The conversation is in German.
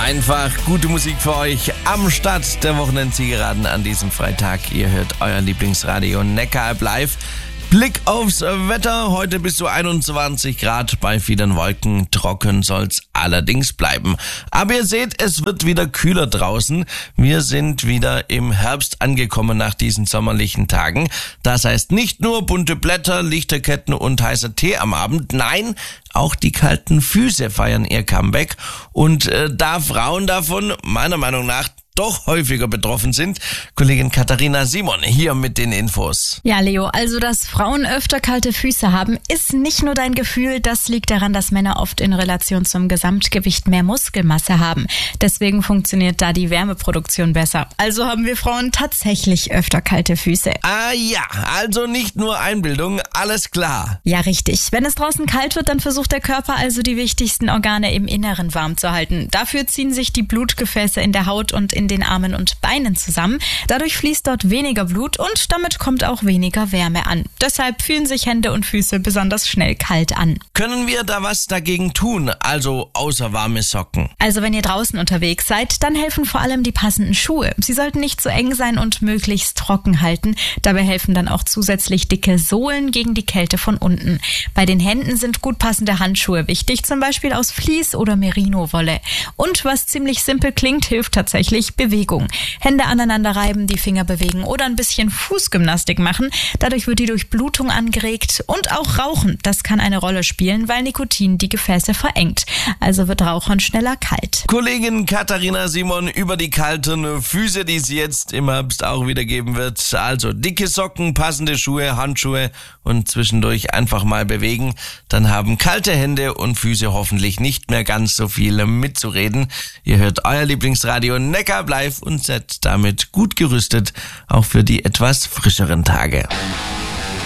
Einfach gute Musik für euch am Start der Wochenendzielgeraden an diesem Freitag. Ihr hört euer Lieblingsradio Neckaralb live. Blick aufs Wetter, heute bis zu 21 Grad, bei vielen Wolken, trocken soll's allerdings bleiben. Aber ihr seht, es wird wieder kühler draußen. Wir sind wieder im Herbst angekommen nach diesen sommerlichen Tagen. Das heißt nicht nur bunte Blätter, Lichterketten und heißer Tee am Abend, nein, auch die kalten Füße feiern ihr Comeback. Und da Frauen davon meiner Meinung nach doch häufiger betroffen sind, Kollegin Katharina Simon hier mit den Infos. Ja, Leo, also dass Frauen öfter kalte Füße haben, ist nicht nur dein Gefühl, das liegt daran, dass Männer oft in Relation zum Gesamtgewicht mehr Muskelmasse haben. Deswegen funktioniert da die Wärmeproduktion besser. Also haben wir Frauen tatsächlich öfter kalte Füße. Ah ja, also nicht nur Einbildung, alles klar. Ja, richtig. Wenn es draußen kalt wird, dann versucht der Körper also die wichtigsten Organe im Inneren warm zu halten. Dafür ziehen sich die Blutgefäße in der Haut und in den Armen und Beinen zusammen. Dadurch fließt dort weniger Blut und damit kommt auch weniger Wärme an. Deshalb fühlen sich Hände und Füße besonders schnell kalt an. Können wir da was dagegen tun, also außer warme Socken? Also wenn ihr draußen unterwegs seid, dann helfen vor allem die passenden Schuhe. Sie sollten nicht zu eng sein und möglichst trocken halten. Dabei helfen dann auch zusätzlich dicke Sohlen gegen die Kälte von unten. Bei den Händen sind gut passende Handschuhe wichtig, zum Beispiel aus Vlies oder Merino-Wolle. Und was ziemlich simpel klingt, hilft tatsächlich Bewegung. Hände aneinander reiben, die Finger bewegen oder ein bisschen Fußgymnastik machen. Dadurch wird die Durchblutung angeregt und auch Rauchen. Das kann eine Rolle spielen, weil Nikotin die Gefäße verengt. Also wird Rauchern schneller kalt. Kollegin Katharina Simon über die kalten Füße, die es jetzt im Herbst auch wieder geben wird. Also dicke Socken, passende Schuhe, Handschuhe und zwischendurch einfach mal bewegen. Dann haben kalte Hände und Füße hoffentlich nicht mehr ganz so viel mitzureden. Ihr hört euer Lieblingsradio Neckaralb live und seid damit gut gerüstet, auch für die etwas frischeren Tage.